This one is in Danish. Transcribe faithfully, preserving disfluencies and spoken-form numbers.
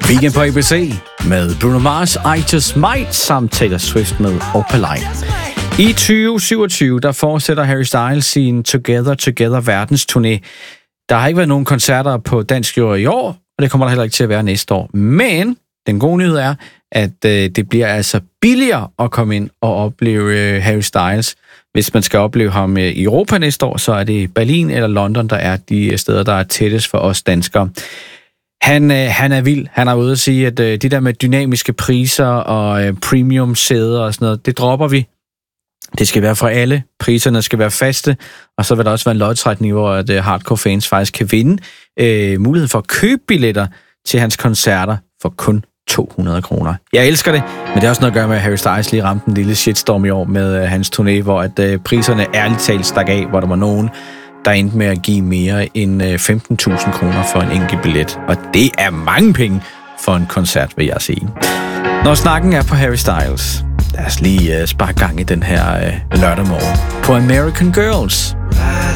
Weekend på A B C med Bruno Mars, I Just Might, samt Taylor Swift med Opaline. I tyve syvogtyve, der fortsætter Harry Styles sin Together Together verdensturné. Der har ikke været nogen koncerter på dansk jord i år, og det kommer der heller ikke til at være næste år. Men den gode nyhed er, at øh, det bliver altså billigere at komme ind og opleve øh, Harry Styles. Hvis man skal opleve ham øh, i Europa næste år, så er det Berlin eller London, der er de steder, der er tættest for os danskere. Han, øh, han er vild. Han er ude at sige, at øh, det der med dynamiske priser og øh, premium sæder og sådan noget, det dropper vi. Det skal være for alle. Priserne skal være faste, og så vil der også være en lodtrækning, hvor at, øh, hardcore fans faktisk kan vinde øh, mulighed for at købe billetter til hans koncerter for kun to hundrede kroner. Jeg elsker det, men det har også noget at gøre med, at Harry Styles lige ramte en lille shitstorm i år med øh, hans turné, hvor at, øh, priserne ærligt talt stak af, hvor der var nogen, der endte med at give mere end øh, femten tusind kroner for en enkelt billet. Og det er mange penge for en koncert, vil jeg sige. Når snakken er på Harry Styles, lad os lige øh, sparke gang i den her øh, lørdag morgen på American Girls